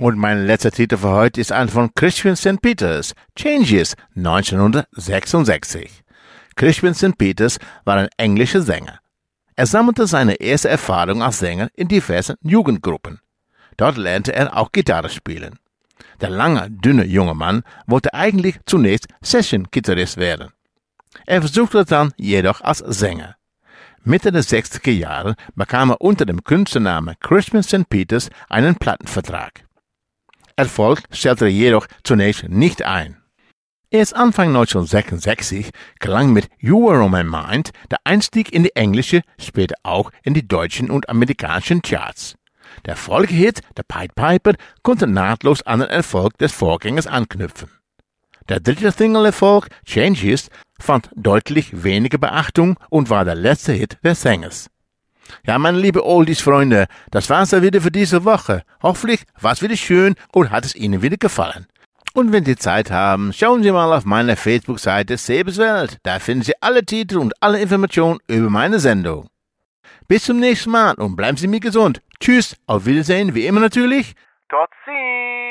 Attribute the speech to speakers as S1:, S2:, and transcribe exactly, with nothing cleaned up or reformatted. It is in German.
S1: Und mein letzter Titel für heute ist ein von Crispian Sankt Peters, Changes, neunzehnhundertsechsundsechzig. Crispian Sankt Peters war ein englischer Sänger. Er sammelte seine erste Erfahrung als Sänger in diversen Jugendgruppen. Dort lernte er auch Gitarre spielen. Der lange, dünne junge Mann wollte eigentlich zunächst Session-Gitarrist werden. Er versuchte dann jedoch als Sänger. Mitte der sechziger Jahre bekam er unter dem Künstlernamen Crispian Sankt Peters einen Plattenvertrag. Erfolg stellte er jedoch zunächst nicht ein. Erst Anfang neunzehnhundertsechsundsechzig gelang mit You Were On My Mind der Einstieg in die englische, später auch in die deutschen und amerikanischen Charts. Der Folgehit, der Pied Piper, konnte nahtlos an den Erfolg des Vorgängers anknüpfen. Der dritte Single-Erfolg, Changes, fand deutlich weniger Beachtung und war der letzte Hit des Sängers. Ja, meine liebe Oldies-Freunde, das war's ja wieder für diese Woche. Hoffentlich war's wieder schön und hat es Ihnen wieder gefallen. Und wenn Sie Zeit haben, schauen Sie mal auf meiner Facebook-Seite Sebeswelt. Da finden Sie alle Titel und alle Informationen über meine Sendung. Bis zum nächsten Mal und bleiben Sie mir gesund. Tschüss, auf Wiedersehen, wie immer natürlich. Tot ziens!